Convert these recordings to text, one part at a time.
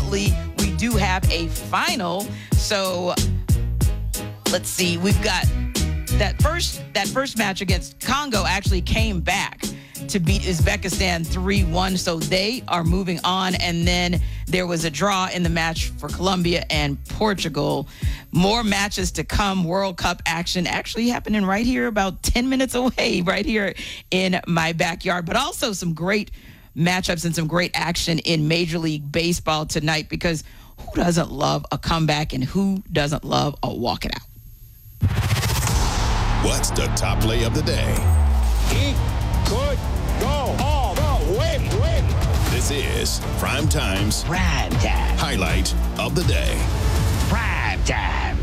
unfortunately, we do have a final. So let's see. We've got that first match against Congo actually came back to beat Uzbekistan 3-1. So they are moving on. And then there was a draw in the match for Colombia and Portugal. More matches to come. World Cup action actually happening right here, about 10 minutes away, right here in my backyard. But also some great matchups and some great action in Major League Baseball tonight, because who doesn't love a comeback and who doesn't love a walk it out? What's the top play of the day? He could go all the way. This is Prime Time's Prime Time. highlight of the day. Prime Time.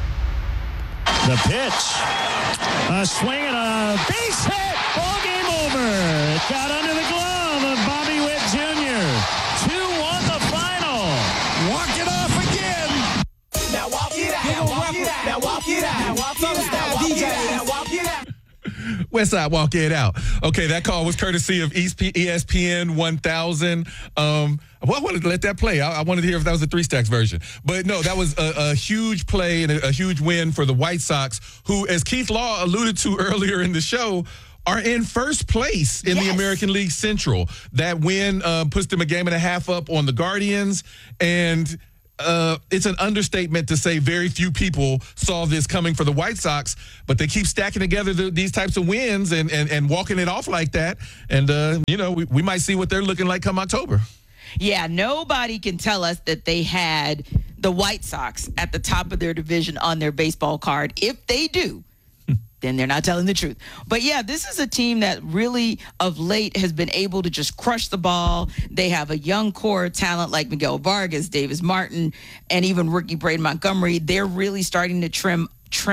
The pitch. A swing and a base hit. Ball game over. It got under the glove of Bobby Witt Jr. 2-1 the final. Walk it off again. Now walk it out. Walk it out. Now walk it out. Walk it out. DJ. Walk it out. Westside, walk it out. Okay, that call was courtesy of ESPN 1000. I wanted to let that play. I wanted to hear if that was the Three Stacks version. But no, that was a huge play and a huge win for the White Sox, who, as Keith Law alluded to earlier in the show, are in first place in the American League Central. That win puts them a game and a half up on the Guardians, and it's an understatement to say very few people saw this coming for the White Sox, but they keep stacking together these types of wins and walking it off like that. And, we might see what they're looking like come October. Yeah, nobody can tell us that they had the White Sox at the top of their division on their baseball card. If they do, then they're not telling the truth. But yeah, this is a team that really of late has been able to just crush the ball. They have a young core talent like Miguel Vargas, Davis Martin, and even rookie Braden Montgomery. They're really starting to trend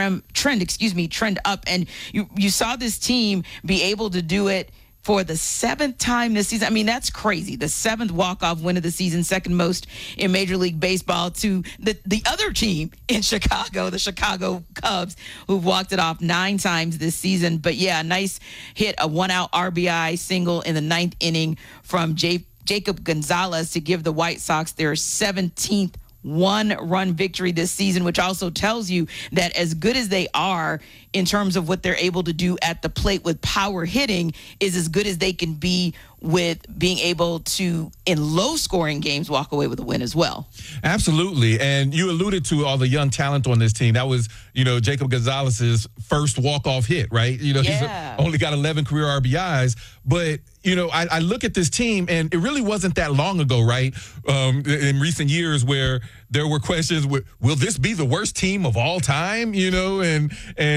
up. And you saw this team be able to do it for the seventh time this season. I mean, that's crazy. The seventh walk-off win of the season, second most in Major League Baseball, to the other team in Chicago, the Chicago Cubs, who've walked it off 9 times this season. But yeah, a nice hit, a 1-out RBI single in the 9th inning from Jacob Gonzalez to give the White Sox their 17th one-run victory this season, which also tells you that as good as they are in terms of what they're able to do at the plate with power hitting is as good as they can be with being able to, in low-scoring games, walk away with a win as well. Absolutely. And you alluded to all the young talent on this team. That was, Jacob Gonzalez's first walk-off hit, right? He's only got 11 career RBIs. But, I look at this team, and it really wasn't that long ago, right, in recent years where there were questions, will this be the worst team of all time, and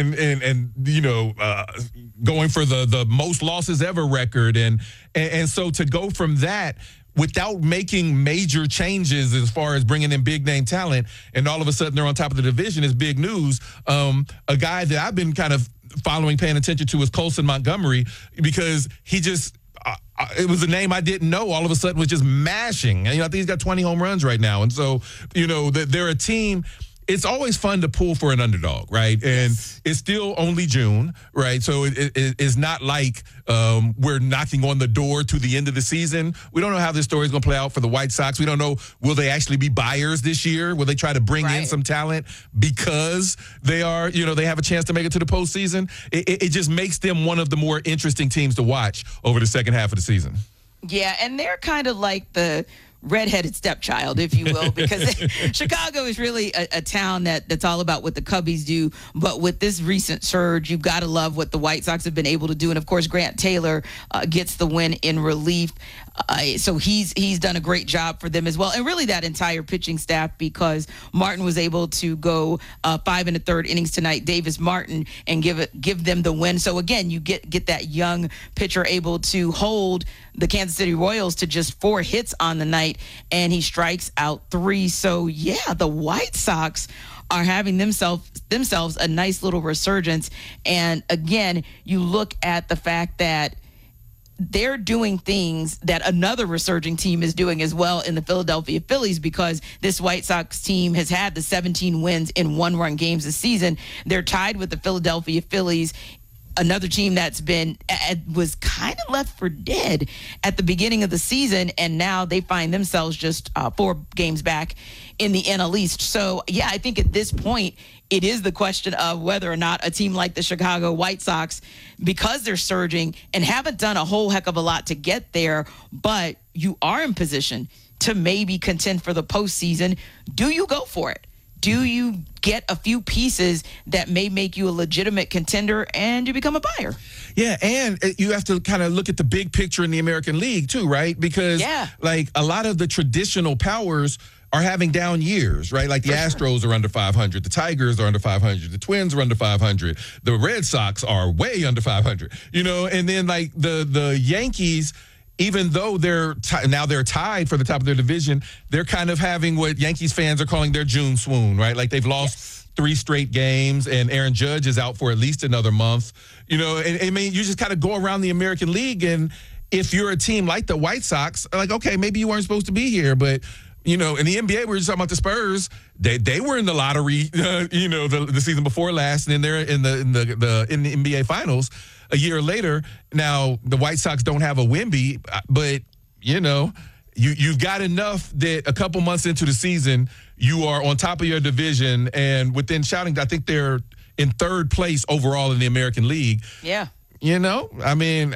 going for the most losses ever record. And so to go from that without making major changes as far as bringing in big name talent, and all of a sudden they're on top of the division is big news. A guy that I've been kind of following, paying attention to is Colson Montgomery, because he just it was a name I didn't know. All of a sudden was just mashing. I think he's got 20 home runs right now. And so, they're a team. It's always fun to pull for an underdog, right? And it's still only June, right? So it's not like we're knocking on the door to the end of the season. We don't know how this story is going to play out for the White Sox. We don't know, will they actually be buyers this year? Will they try to bring in some talent because they are, they have a chance to make it to the postseason? It just makes them one of the more interesting teams to watch over the second half of the season. Yeah, and they're kind of like the redheaded stepchild, if you will, because Chicago is really a town that's all about what the Cubbies do. But with this recent surge, you've got to love what the White Sox have been able to do. And of course, Grant Taylor gets the win in relief. So he's done a great job for them as well. And really that entire pitching staff, because Martin was able to go 5 1/3 innings tonight, Davis Martin, and give them the win. So again, you get that young pitcher able to hold the Kansas City Royals to just 4 hits on the night, and he strikes out 3. So yeah, the White Sox are having themselves a nice little resurgence. And again, you look at the fact that they're doing things that another resurging team is doing as well in the Philadelphia Phillies, because this White Sox team has had the 17 wins in 1-run games this season. They're tied with the Philadelphia Phillies another team that's was kind of left for dead at the beginning of the season, and now they find themselves just 4 games back in the NL East. So, yeah, I think at this point, it is the question of whether or not a team like the Chicago White Sox, because they're surging and haven't done a whole heck of a lot to get there, but you are in position to maybe contend for the postseason, do you go for it? Do you get a few pieces that may make you a legitimate contender and you become a buyer? Yeah, and you have to kind of look at the big picture in the American League too, right? Because like a lot of the traditional powers are having down years, right? Like the Astros are under 500, the Tigers are under 500, the Twins are under 500, the Red Sox are way under 500, and then like the Yankees, even though they're tied for the top of their division, they're kind of having what Yankees fans are calling their June swoon, right? Like they've lost 3 straight games, and Aaron Judge is out for at least another month. And I mean, you just kind of go around the American League, and if you're a team like the White Sox, like, okay, maybe you weren't supposed to be here, but in the NBA, we were just talking about the Spurs. They were in the lottery, the season before last, and then they're in the NBA Finals a year later. Now the White Sox don't have a Wemby, but you've got enough that a couple months into the season, you are on top of your division, and within shouting, I think they're in 3rd place overall in the American League. Yeah. I mean,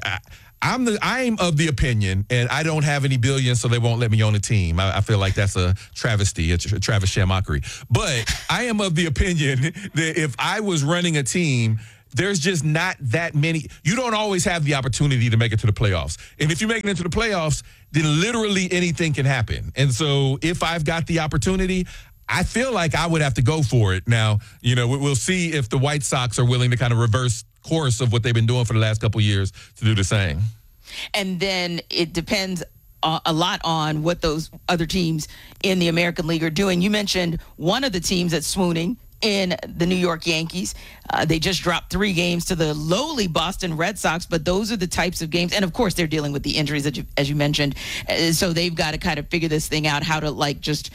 I'm of the opinion, and I don't have any billions, so they won't let me own a team. I feel like that's a travesty, a Travis Shamockery. But I am of the opinion that if I was running a team, there's just not that many. You don't always have the opportunity to make it to the playoffs. And if you make it into the playoffs, then literally anything can happen. And so if I've got the opportunity, I feel like I would have to go for it. Now, we'll see if the White Sox are willing to kind of reverse course of what they've been doing for the last couple of years to do the same. And then it depends a lot on what those other teams in the American League are doing. You mentioned one of the teams that's swooning in the New York Yankees. They just dropped 3 games to the lowly Boston Red Sox, but those are the types of games. And of course, they're dealing with the injuries, as you mentioned. So they've got to kind of figure this thing out, how to just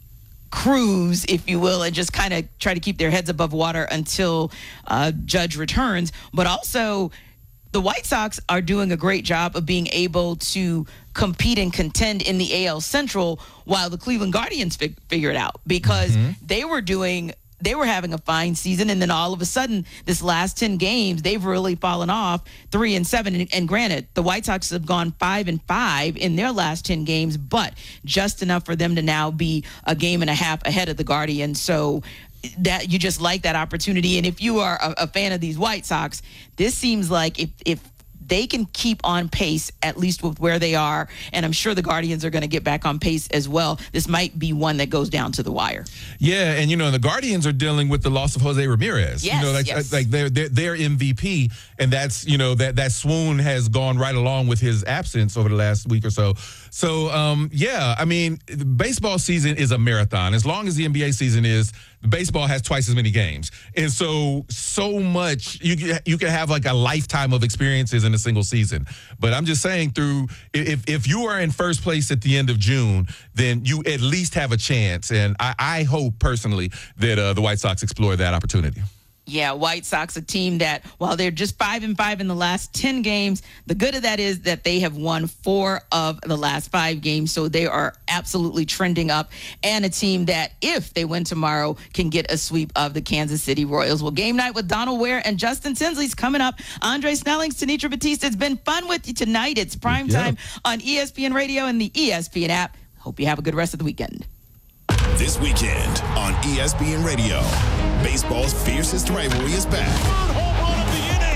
cruise, if you will, and just kind of try to keep their heads above water until Judge returns. But also, the White Sox are doing a great job of being able to compete and contend in the AL Central while the Cleveland Guardians figure it out, because they were having a fine season, and then all of a sudden, this last 10 games, they've really fallen off 3-7. And granted, the White Sox have gone 5-5 in their last 10 games, but just enough for them to now be a game and a half ahead of the Guardians. So that you just like that opportunity. And if you are a fan of these White Sox, this seems like if they can keep on pace, at least with where they are, and I'm sure the Guardians are going to get back on pace as well, this might be one that goes down to the wire. Yeah, and the Guardians are dealing with the loss of Jose Ramirez. Yes, like their MVP, and that's that swoon has gone right along with his absence over the last week or so. So I mean, the baseball season is a marathon. As long as the NBA season is, baseball has twice as many games, and so much you can have like a lifetime of experiences in a single season. But I'm just saying, if you are in first place at the end of June, then you at least have a chance. And I hope personally that the White Sox explore that opportunity. Yeah, White Sox, a team that, while they're just 5-5 in the last 10 games, the good of that is that they have won 4 of the last 5 games. So they are absolutely trending up, and a team that, if they win tomorrow, can get a sweep of the Kansas City Royals. Well, Game Night with Donald Ware and Justin Tinsley's coming up. Andre Snellings, Tanitra Batista, it's been fun with you tonight. It's prime time on ESPN Radio and the ESPN app. Hope you have a good rest of the weekend. This weekend on ESPN Radio, baseball's fiercest rivalry is back. Third home run of the inning.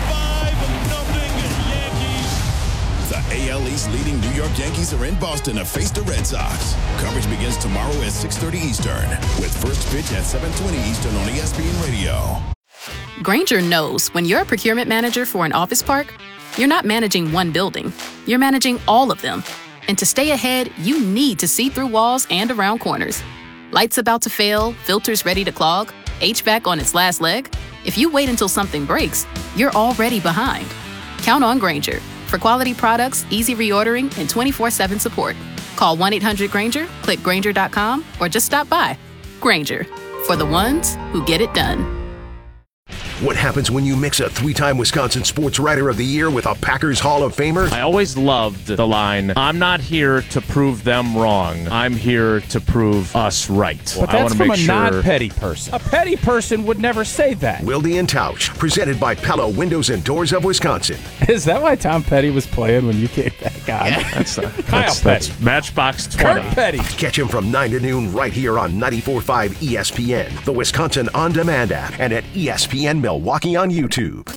5-0 Yankees. The AL East leading New York Yankees are in Boston to face the Red Sox. Coverage begins tomorrow at 6:30 Eastern, with first pitch at 7:20 Eastern on ESPN Radio. Grainger knows when you're a procurement manager for an office park, you're not managing one building. You're managing all of them. And to stay ahead, you need to see through walls and around corners. Lights about to fail, filters ready to clog, HVAC on its last leg. If you wait until something breaks, you're already behind. Count on Grainger for quality products, easy reordering, and 24/7 support. Call 1-800-GRAINGER, click Grainger.com, or just stop by. Grainger, for the ones who get it done. What happens when you mix a 3-time Wisconsin Sports Writer of the Year with a Packers Hall of Famer? I always loved the line, I'm not here to prove them wrong. I'm here to prove us right. But that's from a non-petty person. A petty person would never say that. Wilde and Tausch, presented by Pella Windows and Doors of Wisconsin. Is that why Tom Petty was playing when you came back on? Yeah, Kyle Petty. That's Matchbox 20. Kurt Petty. Catch him from 9 to noon right here on 94.5 ESPN, the Wisconsin On Demand app, and at ESPN Milwaukee on YouTube.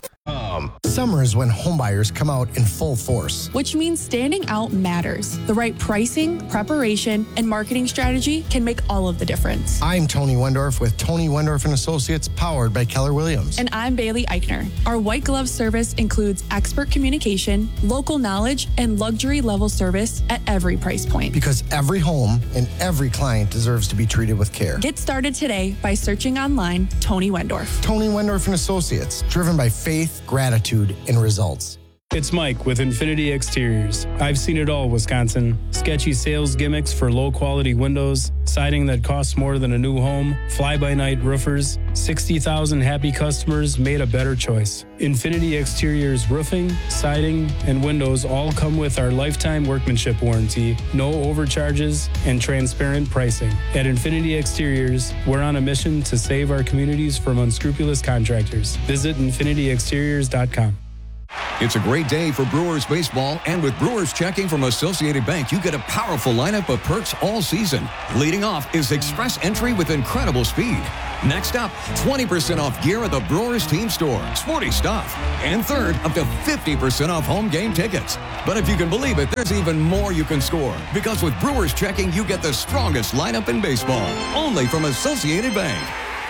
Summer is when homebuyers come out in full force. Which means standing out matters. The right pricing, preparation, and marketing strategy can make all of the difference. I'm Tony Wendorf with Tony Wendorf & Associates, powered by Keller Williams. And I'm Bailey Eichner. Our white glove service includes expert communication, local knowledge, and luxury level service at every price point. Because every home and every client deserves to be treated with care. Get started today by searching online Tony Wendorf. Tony Wendorf & Associates, driven by faith, gratitude, and results. It's Mike with Infinity Exteriors. I've seen it all, Wisconsin. Sketchy sales gimmicks for low-quality windows, siding that costs more than a new home, fly-by-night roofers. 60,000 happy customers made a better choice. Infinity Exteriors roofing, siding, and windows all come with our lifetime workmanship warranty, no overcharges, and transparent pricing. At Infinity Exteriors, we're on a mission to save our communities from unscrupulous contractors. Visit infinityexteriors.com. It's a great day for Brewers baseball, and with Brewers checking from Associated Bank, you get a powerful lineup of perks all season. Leading off is Express Entry with incredible speed. Next up, 20% off gear at the Brewers team store. Sporty stuff. And third, up to 50% off home game tickets. But if you can believe it, there's even more you can score. Because with Brewers checking, you get the strongest lineup in baseball. Only from Associated Bank.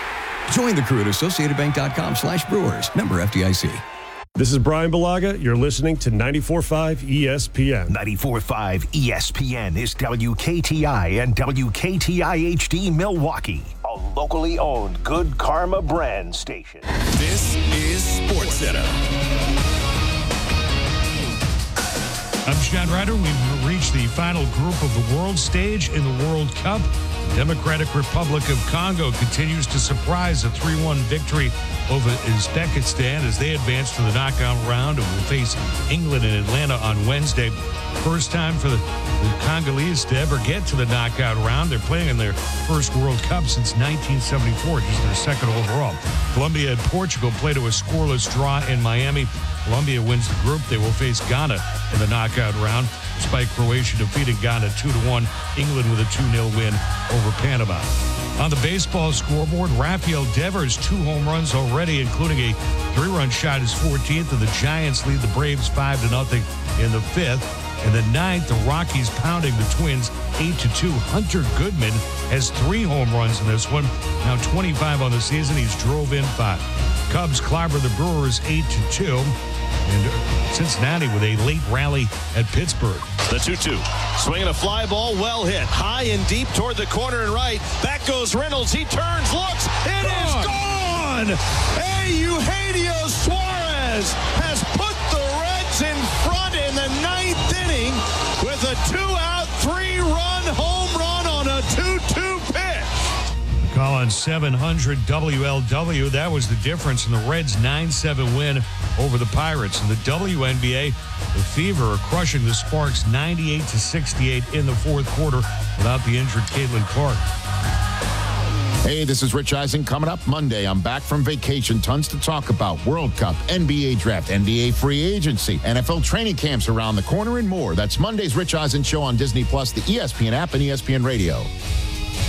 Join the crew at AssociatedBank.com/Brewers. Member FDIC. This is Brian Balaga. You're listening to 94.5 ESPN. 94.5 ESPN is WKTI and WKTI HD Milwaukee, a locally owned Good Karma brand station. This is SportsCenter. I'm Scott Ryder. We've reached the final group of the world stage in the World Cup. The Democratic Republic of Congo continues to surprise a 3-1 victory over Uzbekistan as they advance to the knockout round and will face England in Atlanta on Wednesday. First time for the Congolese to ever get to the knockout round. They're playing in their first World Cup since 1974, just their second overall. Colombia and Portugal played to a scoreless draw in Miami. Colombia wins the group. They will face Ghana in the knockout round, despite Croatia defeating Ghana 2-1. England with a 2-0 win over Panama. On the baseball scoreboard, Rafael Devers, 2 home runs already, including a 3-run shot, his 14th, and the Giants lead the Braves 5-0 in the 5th. In the 9th, the Rockies pounding the Twins 8-2. Hunter Goodman has 3 home runs in this one. Now 25 on the season. He's drove in 5. Cubs clobber the Brewers 8-2. And Cincinnati with a late rally at Pittsburgh. The 2-2. Swinging a fly ball, well hit. High and deep toward the corner and right. Back goes Reynolds. He turns, looks. It is gone! Eugenio Suarez has put the Reds in front in the 9th inning with a 2-out, 3-run home run on a 2-2 pitch. Call on 700 WLW. That was the difference in the Reds' 9-7 win over the Pirates. In the WNBA, the Fever are crushing the Sparks 98-68 in the 4th quarter without the injured Caitlin Clark. Hey, this is Rich Eisen. Coming up Monday, I'm back from vacation. Tons to talk about. World Cup, NBA draft, NBA free agency, NFL training camps around the corner, and more. That's Monday's Rich Eisen Show on Disney+, the ESPN app, and ESPN Radio.